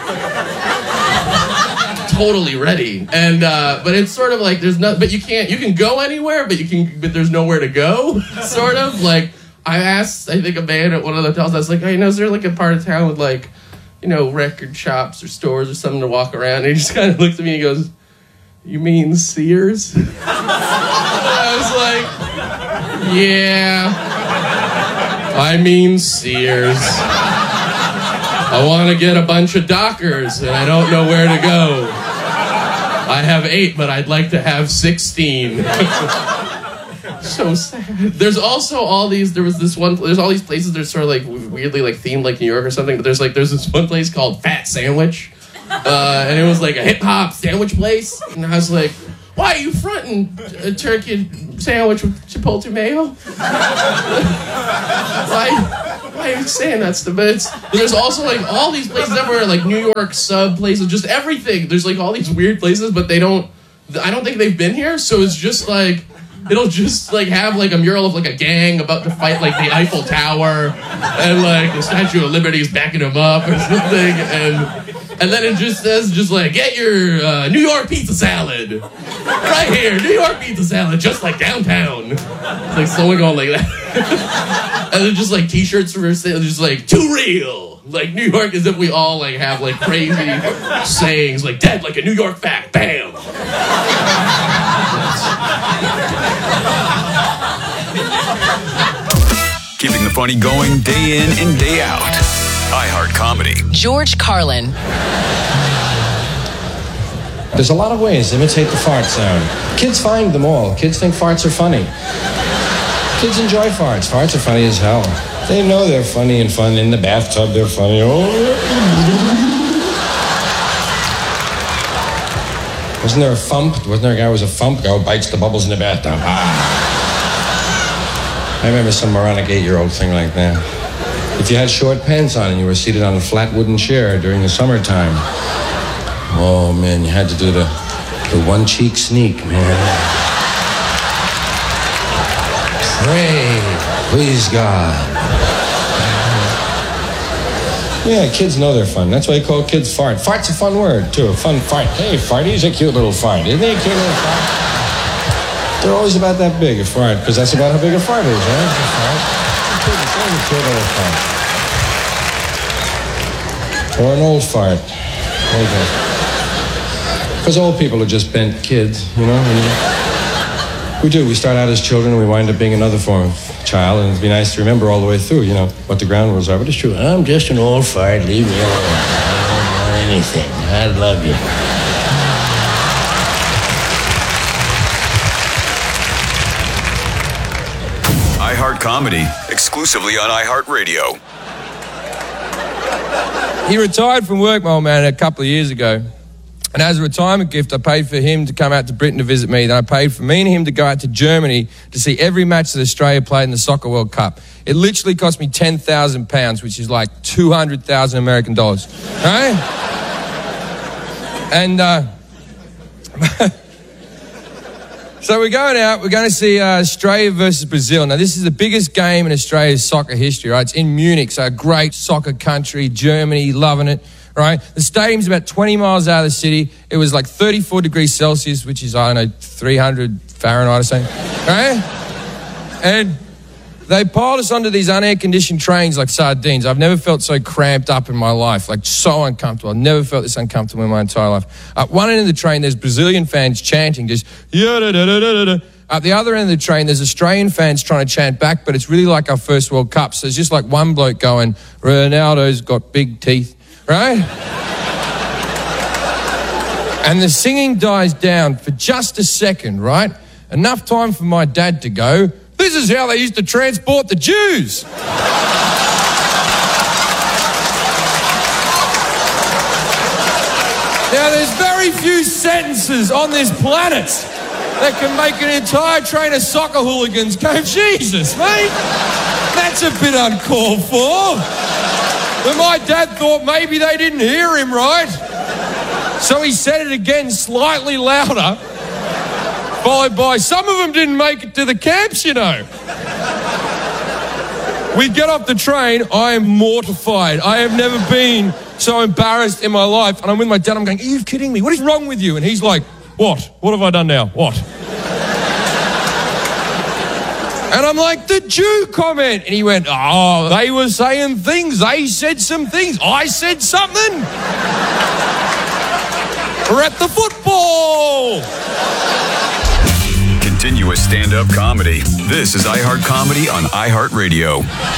Speaker 2: totally ready, and uh, but it's sort of like there's no, but you can't, you can go anywhere, but you can, but there's nowhere to go, sort of like. I asked, I think, a man at one of the hotels, I was like, hey, you know, is there like a part of town with like, you know, record shops or stores or something to walk around? And he just kind of looked at me and he goes, you mean Sears? I was like, yeah, I mean Sears. I want to get a bunch of Dockers and I don't know where to go. I have eight, but I'd like to have sixteen. So sad. There's also all these, there was this one, there's all these places that are sort of like weirdly like themed like New York or something, but there's like, there's this one place called Fat Sandwich, uh, and it was like a hip hop sandwich place, and I was like, why are you fronting a turkey sandwich with Chipotle mayo? why, why are you saying that stuff? But it's, but there's also like all these places everywhere, like New York sub places, just everything. There's like all these weird places, but they don't, I don't think they've been here, so it's just like, it'll just like have like a mural of like a gang about to fight like the Eiffel Tower, and like the Statue of Liberty is backing them up or something, and and then it just says just like, get your uh, New York pizza salad right here, New York pizza salad, just like downtown. It's like someone going like that, and then just like T-shirts for sale, just like too real, like New York, as if we all like have like crazy sayings like dead like a New York fact, bam.
Speaker 3: Keeping the funny going day in and day out. iHeart Comedy.
Speaker 4: George Carlin.
Speaker 5: There's a lot of ways to imitate the fart sound. Kids find them all. Kids think farts are funny. Kids enjoy farts. Farts are funny as hell. They know they're funny and fun. In the bathtub, they're funny. Oh. Wasn't there a thump? Wasn't there a guy who was a thump? Guy who bites the bubbles in the bathtub. Ah. I remember some moronic eight-year-old thing like that. If you had short pants on and you were seated on a flat wooden chair during the summertime, oh, man, you had to do the, the one-cheek sneak, man. Pray, please, God. Yeah, kids know they're fun. That's why they call kids fart. Fart's a fun word, too. A fun fart. Hey, farty's a cute little fart. Isn't he a cute little fart? They're always about that big, a fart, because that's about how big a fart is, right? A fart. It's a cute little fart. Or an old fart. Because old people are just bent kids, you know? And we do. We start out as children and we wind up being another form of child, and it'd be nice to remember all the way through, you know, what the ground rules are. But it's true. I'm just an old fart. Leave me alone. I don't want anything. I love you.
Speaker 3: iHeart Comedy, exclusively on iHeartRadio.
Speaker 6: He retired from work, my old man, a couple of years ago. And as a retirement gift, I paid for him to come out to Britain to visit me. Then I paid for me and him to go out to Germany to see every match that Australia played in the Soccer World Cup. It literally cost me ten thousand pounds, which is like two hundred thousand American dollars. Right? And, uh... So we're going out, we're going to see uh, Australia versus Brazil. Now, this is the biggest game in Australia's soccer history, right? It's in Munich, so a great soccer country, Germany, loving it, right? The stadium's about twenty miles out of the city. It was like thirty-four degrees Celsius, which is, I don't know, three hundred Fahrenheit or something, right? And they piled us onto these unair-conditioned trains like sardines. I've never felt so cramped up in my life, like so uncomfortable. I've never felt this uncomfortable in my entire life. At one end of the train, there's Brazilian fans chanting, just yeah-da-da-da-da-da. At the other end of the train, there's Australian fans trying to chant back, but it's really like our first World Cup. So it's just like one bloke going, Ronaldo's got big teeth, right? And the singing dies down for just a second, right? Enough time for my dad to go, this is how they used to transport the Jews. Now, there's very few sentences on this planet that can make an entire train of soccer hooligans go, Jesus, mate, that's a bit uncalled for. But my dad thought maybe they didn't hear him right. So he said it again slightly louder, followed by, some of them didn't make it to the camps, you know. We get off the train, I am mortified. I have never been so embarrassed in my life. And I'm with my dad, I'm going, are you kidding me? What is wrong with you? And he's like, what? What have I done now? What? And I'm like, the Jew comment. And he went, oh, they were saying things. They said some things. I said something. We're at the football.
Speaker 3: Continuous stand-up comedy. This is iHeart Comedy on iHeartRadio.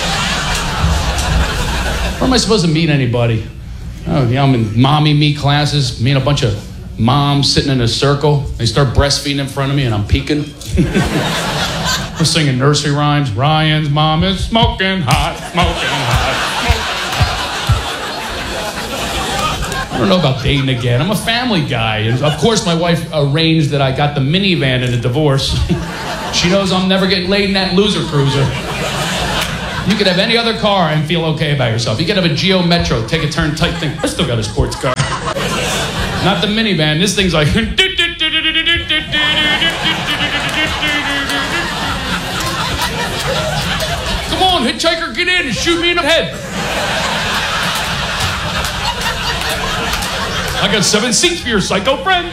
Speaker 7: Where am I supposed to meet anybody? Oh, yeah, I'm in mommy me classes, me and a bunch of moms sitting in a circle. They start breastfeeding in front of me and I'm peeking. We're singing nursery rhymes. Ryan's mom is smoking hot, smoking hot, I don't know about dating again. I'm a family guy. And of course, my wife arranged that I got the minivan in a divorce. She knows I'm never getting laid in that loser cruiser. You could have any other car and feel okay about yourself. You could have a Geo Metro, take a turn, type thing. I still got a sports car. Not the minivan. This thing's like... Come on, hitchhiker, get in and shoot me in the head. I got seven seats for your psycho friend.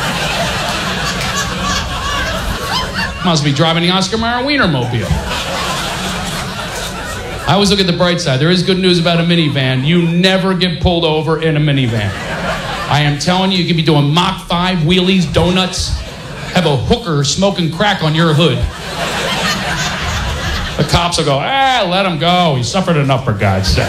Speaker 7: Must be driving the Oscar Mayer Wienermobile. I always look at the bright side. There is good news about a minivan. You never get pulled over in a minivan. I am telling you, you could be doing Mach five wheelies, donuts, have a hooker smoking crack on your hood. The cops will go, ah, let him go. He suffered enough, for God's sake.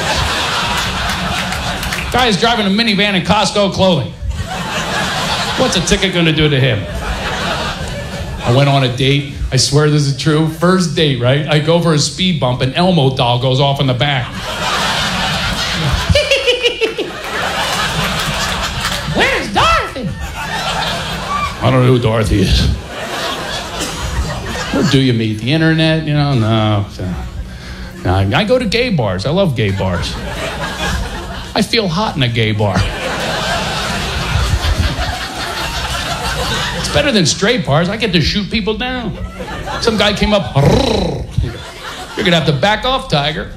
Speaker 7: Guy is driving a minivan in Costco clothing. What's a ticket going to do to him? I went on a date. I swear this is true. First date, right? I go for a speed bump, and Elmo doll goes off in the back.
Speaker 4: Where's Dorothy?
Speaker 7: I don't know who Dorothy is. Where do you meet? The internet? You know, no. no. I go to gay bars. I love gay bars. I feel hot in a gay bar. It's better than straight bars. I get to shoot people down. Some guy came up. You're going to have to back off, Tiger.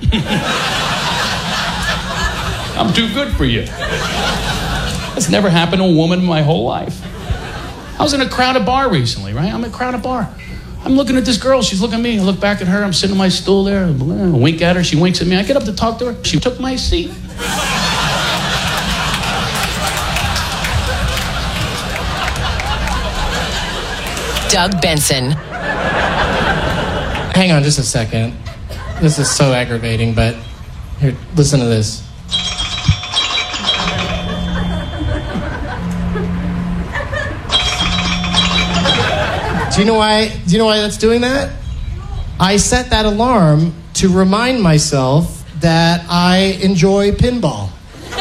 Speaker 7: I'm too good for you. That's never happened to a woman in my whole life. I was in a crowded bar recently, right? I'm in a crowded bar. I'm looking at this girl. She's looking at me. I look back at her. I'm sitting on my stool there. I wink at her. She winks at me. I get up to talk to her. She took my seat.
Speaker 18: Doug Benson.
Speaker 8: Hang on just a second. This is so aggravating, but here, listen to this. Do you know why? Do you know why that's doing that? I set that alarm to remind myself that I enjoy pinball,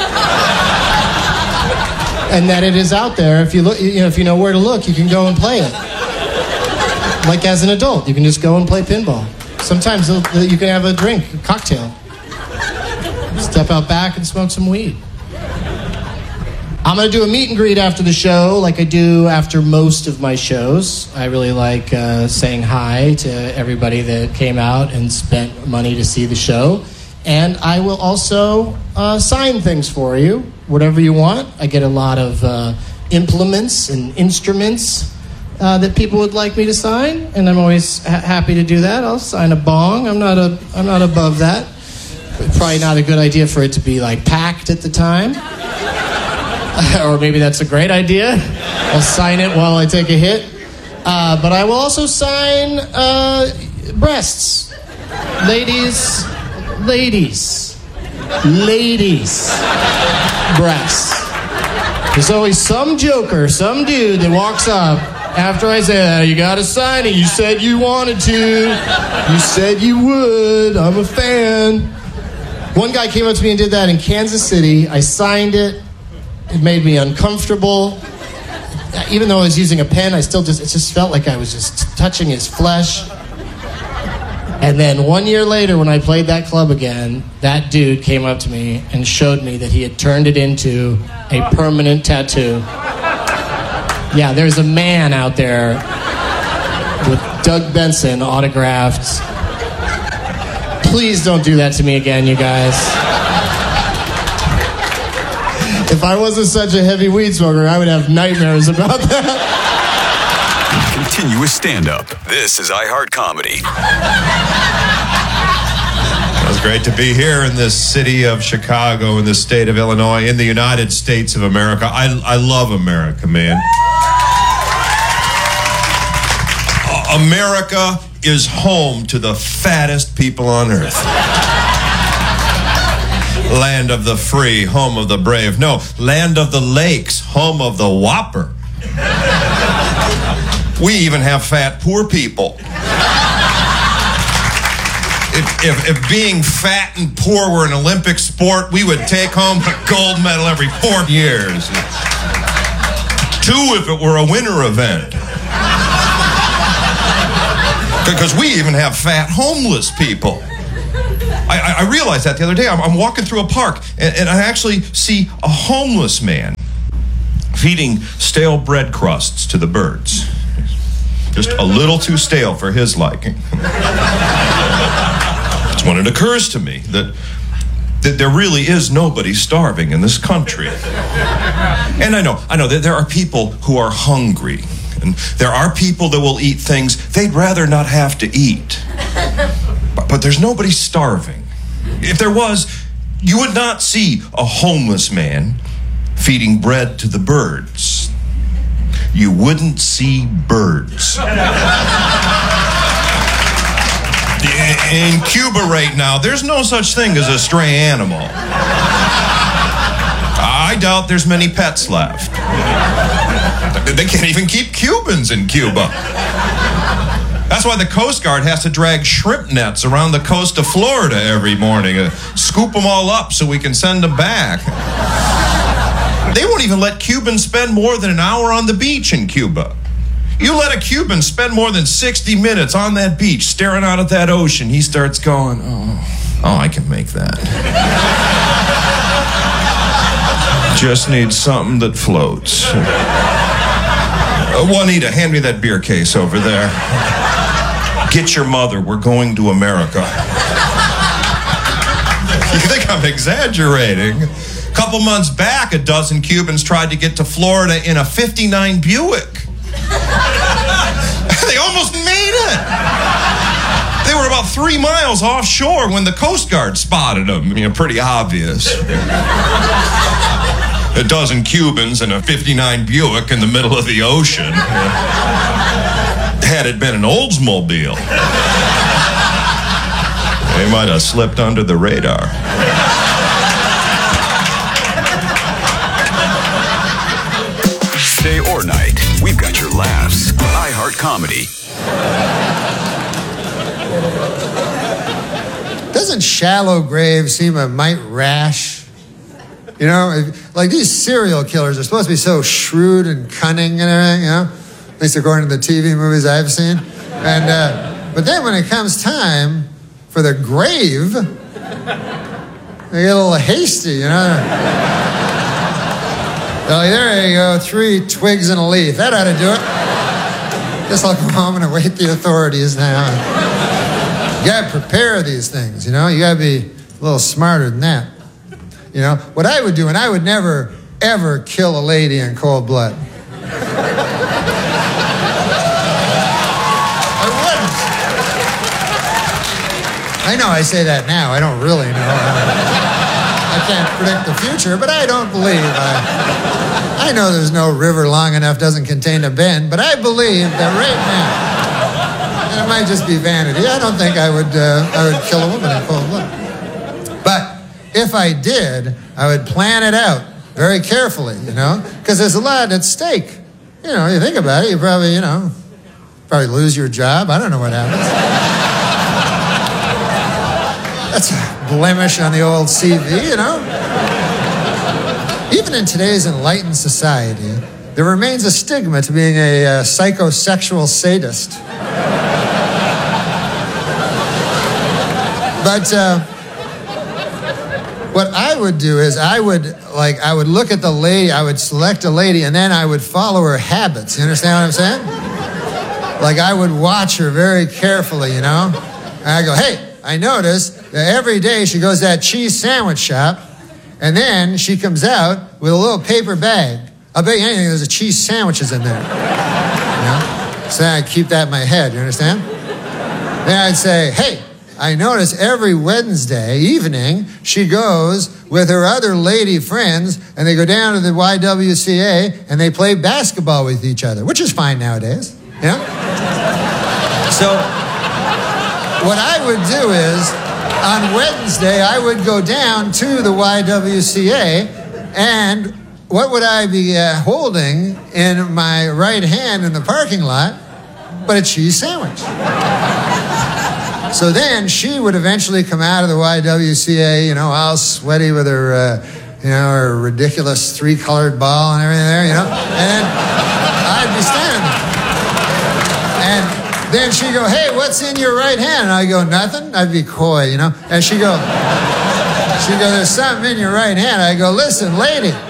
Speaker 8: and that it is out there. If you look, you know, if you know where to look, you can go and play it. Like as an adult, you can just go and play pinball. Sometimes you can have a drink, a cocktail. Step out back and smoke some weed. I'm going to do a meet and greet after the show, like I do after most of my shows. I really like uh, saying hi to everybody that came out and spent money to see the show. And I will also uh, sign things for you, whatever you want. I get a lot of uh, implements and instruments uh, that people would like me to sign, and I'm always ha- happy to do that. I'll sign a bong. I'm not a, I'm not above that. Probably not a good idea for it to be like packed at the time. Or maybe that's a great idea. I'll sign it while I take a hit. Uh, but I will also sign uh, breasts. Ladies, ladies, ladies, breasts. There's always some joker, some dude that walks up after I say, oh, you got to sign it. You said you wanted to. You said you would. I'm a fan. One guy came up to me and did that in Kansas City. I signed it. It made me uncomfortable. Even though I was using a pen, I still just, it just felt like I was just touching his flesh. And then one year later, when I played that club again, that dude came up to me and showed me that he had turned it into a permanent tattoo. Yeah, there's a man out there with Doug Benson autographed. Please don't do that to me again, you guys. If I wasn't such a heavy weed smoker, I would have nightmares about that.
Speaker 3: Continuous stand-up. This is iHeart Comedy.
Speaker 9: It was great to be here in this city of Chicago, in the state of Illinois, in the United States of America. I, I love America, man. America is home to the fattest people on earth. Land of the free, home of the brave. No, land of the lakes, home of the whopper. We even have fat poor people. If, if, if being fat and poor were an Olympic sport, we would take home a gold medal every four years. Two if it were a winter event. Because we even have fat homeless people. I, I realized that the other day. I'm, I'm walking through a park, and, and I actually see a homeless man feeding stale bread crusts to the birds. Just a little too stale for his liking. It's when it occurs to me that, that there really is nobody starving in this country. And I know, I know that there are people who are hungry. And there are people that will eat things they'd rather not have to eat. But, but there's nobody starving. If there was, you would not see a homeless man feeding bread to the birds. You wouldn't see birds. In Cuba right now, there's no such thing as a stray animal. I doubt there's many pets left. They can't even keep Cubans in Cuba. That's why the Coast Guard has to drag shrimp nets around the coast of Florida every morning, uh, scoop them all up so we can send them back. They won't even let Cubans spend more than an hour on the beach in Cuba. You let a Cuban spend more than sixty minutes on that beach staring out at that ocean, he starts going, oh, oh, I can make that. Just need something that floats. Uh, Juanita, hand me that beer case over there. Get your mother. We're going to America. You think I'm exaggerating? A couple months back, a dozen Cubans tried to get to Florida in a fifty-nine Buick. They almost made it. They were about three miles offshore when the Coast Guard spotted them. You know, pretty obvious. A dozen Cubans in a fifty-nine Buick in the middle of the ocean. Had it been an Oldsmobile, they might have slipped under the radar.
Speaker 3: Day or night, we've got your laughs. iHeart Comedy.
Speaker 10: Doesn't Shallow Grave seem a mite rash? You know, if, like these serial killers are supposed to be so shrewd and cunning and everything, you know? At least according to the T V movies I've seen. And uh, but then when it comes time for the grave, they get a little hasty, you know? They're like, there you go, three twigs and a leaf. That ought to do it. Guess I'll go home and await the authorities now. You gotta prepare these things, you know? You gotta be a little smarter than that. You know, what I would do, and I would never, ever kill a lady in cold blood. I know I say that now. I don't really know. I can't predict the future, but I don't believe. I, I know there's no river long enough doesn't contain a bend, but I believe that right now, and it might just be vanity, I don't think I would, uh, I would kill a woman in cold blood. But if I did, I would plan it out very carefully, you know, because there's a lot at stake. You know, you think about it, you probably, you know, probably lose your job. I don't know what happens. That's a blemish on the old C V, you know? Even in today's enlightened society, there remains a stigma to being a uh, psychosexual sadist. But uh, what I would do is I would, like, I would look at the lady, I would select a lady, and then I would follow her habits. You understand what I'm saying? Like, I would watch her very carefully, you know? And I go, hey, I notice that every day she goes to that cheese sandwich shop, and then she comes out with a little paper bag. I'll bet you anything there's a cheese sandwiches in there. You know? So then I'd keep that in my head, you understand? Then I'd say, hey, I notice every Wednesday evening she goes with her other lady friends, and they go down to the Y W C A, and they play basketball with each other, which is fine nowadays, you know? So what I would do is, on Wednesday, I would go down to the Y W C A, and what would I be uh, holding in my right hand in the parking lot but a cheese sandwich? So then she would eventually come out of the Y W C A, you know, all sweaty with her, uh, you know, her ridiculous three-colored ball and everything there, you know. And then I'd be standing there. And then she'd go, hey, what's in your right hand? And I'd go, nothing. I'd be coy, you know. And she'd go, she'd go, there's something in your right hand. I go, listen, lady.